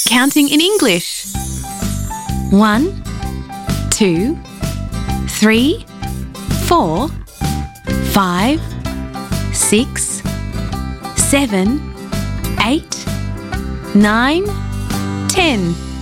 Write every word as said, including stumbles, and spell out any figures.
Counting in English. One, two, three, four, five, six, seven, eight, nine, ten.